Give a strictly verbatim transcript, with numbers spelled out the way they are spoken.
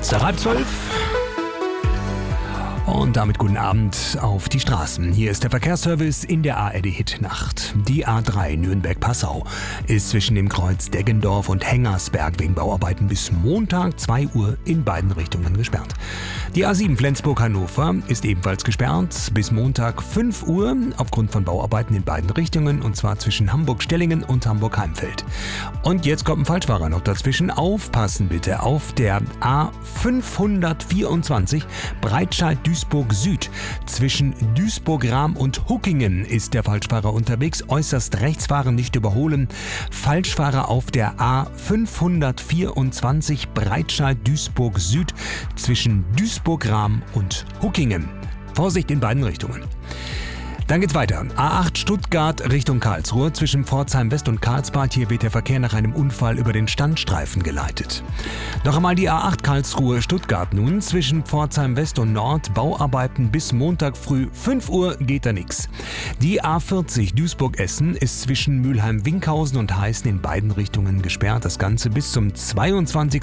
Jetzt nach halb zwölf. Und damit guten Abend auf die Straßen. Hier ist der Verkehrsservice in der A R D-Hit-Nacht. Die A drei Nürnberg-Passau ist zwischen dem Kreuz Deggendorf und Hengersberg wegen Bauarbeiten bis Montag zwei Uhr in beiden Richtungen gesperrt. Die A sieben Flensburg-Hannover ist ebenfalls gesperrt bis Montag fünf Uhr aufgrund von Bauarbeiten in beiden Richtungen, und zwar zwischen Hamburg-Stellingen und Hamburg-Heimfeld. Und jetzt kommt ein Falschfahrer noch dazwischen. Aufpassen bitte auf der A fünfhundertvierundzwanzig Breitscheid-Duisburg Süd. Zwischen Duisburg-Rahm und Huckingen ist der Falschfahrer unterwegs. Äußerst rechts fahren, nicht überholen. Falschfahrer auf der A fünfhundertvierundzwanzig Breitscheid-Duisburg Süd zwischen Duisburg-Rahm und Huckingen. Vorsicht in beiden Richtungen. Dann geht's weiter. A acht Stuttgart Richtung Karlsruhe zwischen Pforzheim West und Karlsbad. Hier wird der Verkehr nach einem Unfall über den Standstreifen geleitet. Noch einmal die A acht Karlsruhe Stuttgart nun zwischen Pforzheim West und Nord. Bauarbeiten bis Montag früh fünf Uhr geht da nix. Die A vierzig Duisburg Essen ist zwischen Mülheim-Winkhausen und Heißen in beiden Richtungen gesperrt. Das Ganze bis zum zweiundzwanzigsten